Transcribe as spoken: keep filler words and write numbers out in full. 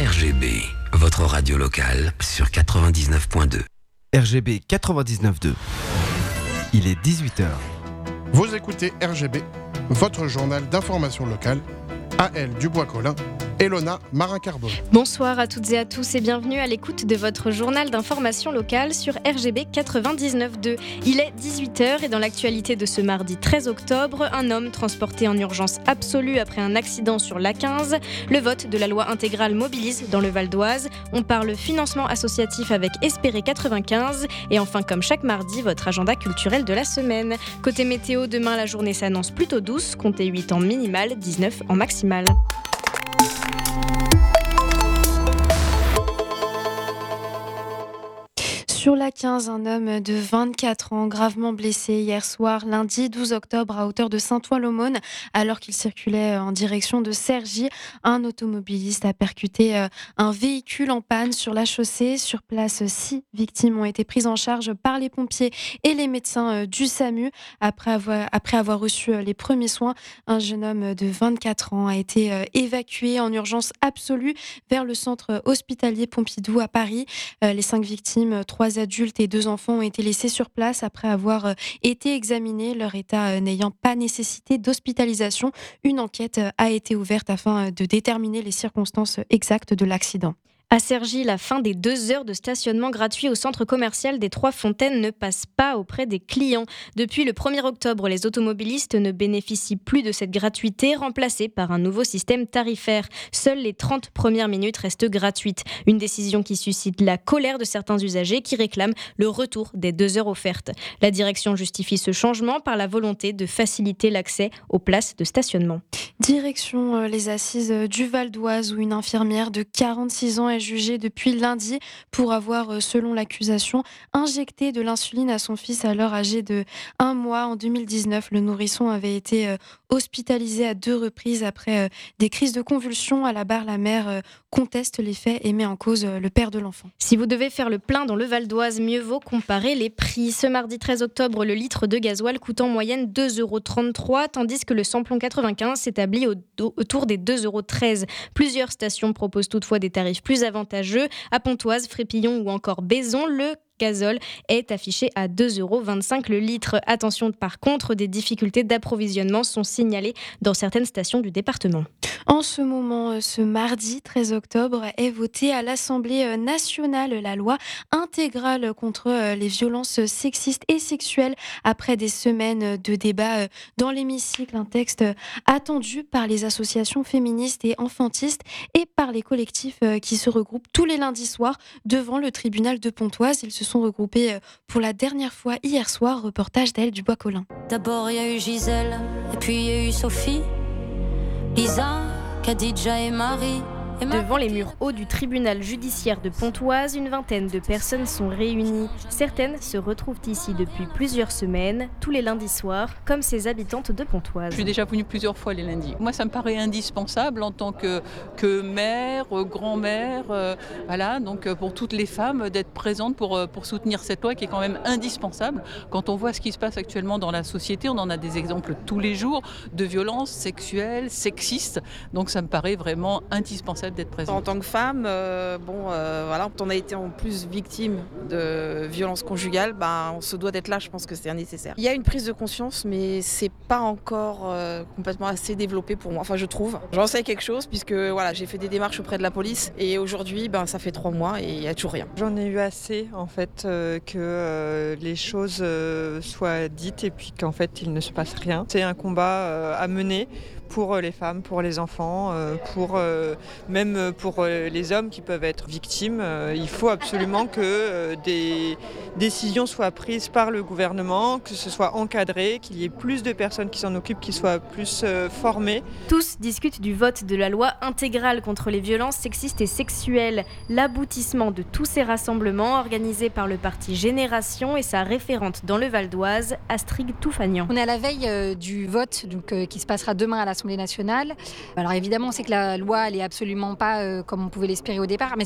R G B, votre radio locale sur quatre-vingt-dix-neuf point deux. R G B quatre-vingt-dix-neuf point deux. Il est dix-huit heures. Vous écoutez R G B, votre journal d'information locale. A L Dubois-Collin, Elona Marin-Carbone. Bonsoir à toutes et à tous et bienvenue à l'écoute de votre journal d'information locale sur R G B quatre-vingt-dix-neuf point deux. Il est dix-huit heures et dans l'actualité de ce mardi treize octobre, un homme transporté en urgence absolue après un accident sur l'A quinze. Le vote de la loi intégrale mobilise dans le Val d'Oise. On parle financement associatif avec Espérer quatre-vingt-quinze. Et enfin, comme chaque mardi, votre agenda culturel de la semaine. Côté météo, demain la journée s'annonce plutôt douce. Comptez huit en minimal, dix-neuf en maximal. Sur l'A quinze, un homme de vingt-quatre ans gravement blessé hier soir, lundi douze octobre, à hauteur de Saint-Ouen-l'Aumône, alors qu'il circulait en direction de Cergy. Un automobiliste a percuté un véhicule en panne sur la chaussée. Sur place, six victimes ont été prises en charge par les pompiers et les médecins du SAMU. Après avoir, après avoir reçu les premiers soins, un jeune homme de vingt-quatre ans a été évacué en urgence absolue vers le centre hospitalier Pompidou à Paris. Les cinq victimes, trois adultes et deux enfants ont été laissés sur place après avoir été examinés, leur état n'ayant pas nécessité d'hospitalisation. Une enquête a été ouverte afin de déterminer les circonstances exactes de l'accident. À Cergy, la fin des deux heures de stationnement gratuit au centre commercial des Trois Fontaines ne passe pas auprès des clients. Depuis le premier octobre, les automobilistes ne bénéficient plus de cette gratuité, remplacée par un nouveau système tarifaire. Seules les trente premières minutes restent gratuites. Une décision qui suscite la colère de certains usagers qui réclament le retour des deux heures offertes. La direction justifie ce changement par la volonté de faciliter l'accès aux places de stationnement. Direction les assises du Val d'Oise où une infirmière de quarante-six ans est jugée depuis lundi pour avoir, selon l'accusation, injecté de l'insuline à son fils alors âgé de un mois. En deux mille dix-neuf, le nourrisson avait été hospitalisé à deux reprises après des crises de convulsions. À la barre, la mère conteste les faits et met en cause le père de l'enfant. Si vous devez faire le plein dans le Val d'Oise, mieux vaut comparer les prix. Ce mardi treize octobre, le litre de gasoil coûte en moyenne deux euros trente-trois, tandis que le samplon quatre-vingt-quinze s'établit au, autour des deux euros treize. Plusieurs stations proposent toutefois des tarifs plus avantageux. À Pontoise, Frépillon ou encore Baison, le gazole est affiché à deux euros vingt-cinq le litre. Attention par contre, des difficultés d'approvisionnement sont signalées dans certaines stations du département. En ce moment, ce mardi treize octobre, est votée à l'Assemblée nationale la loi intégrale contre les violences sexistes et sexuelles. Après des semaines de débats dans l'hémicycle, un texte attendu par les associations féministes et enfantistes et par les collectifs qui se regroupent tous les lundis soirs devant le tribunal de Pontoise. Ils se sont regroupés pour la dernière fois hier soir. Reportage d'A L Dubois-Collin. D'abord il y a eu Gisèle, et puis il y a eu Sophie, Lisa, Khadija et Marie. Devant les murs hauts du tribunal judiciaire de Pontoise, une vingtaine de personnes sont réunies. Certaines se retrouvent ici depuis plusieurs semaines, tous les lundis soirs, comme ces habitantes de Pontoise. Je suis déjà venue plusieurs fois les lundis. Moi, ça me paraît indispensable en tant que, que mère, grand-mère, euh, voilà, donc pour toutes les femmes, d'être présentes pour, pour soutenir cette loi qui est quand même indispensable. Quand on voit ce qui se passe actuellement dans la société, on en a des exemples tous les jours de violences sexuelles, sexistes, donc ça me paraît vraiment indispensable d'être présente. En tant que femme, euh, bon, euh, voilà, quand on a été en plus victime de violences conjugales, bah, on se doit d'être là, je pense que c'est nécessaire. Il y a une prise de conscience, mais c'est pas encore euh, complètement assez développé pour moi, enfin je trouve. J'en sais quelque chose puisque voilà, j'ai fait des démarches auprès de la police et aujourd'hui, ben, ça fait trois mois et il n'y a toujours rien. J'en ai eu assez en fait euh, que euh, les choses euh, soient dites et puis qu'en fait il ne se passe rien. C'est un combat euh, à mener pour les femmes, pour les enfants, pour, euh, même pour les hommes qui peuvent être victimes. Il faut absolument que des décisions soient prises par le gouvernement, que ce soit encadré, qu'il y ait plus de personnes qui s'en occupent, qui soient plus formées. Tous discutent du vote de la loi intégrale contre les violences sexistes et sexuelles. L'aboutissement de tous ces rassemblements organisés par le parti Génération et sa référente dans le Val d'Oise, Astrid Toufagnan. On est à la veille euh, du vote donc, euh, qui se passera demain à l'Assemblée nationale. Alors évidemment, on sait que la loi, elle est absolument pas euh, comme on pouvait l'espérer au départ, mais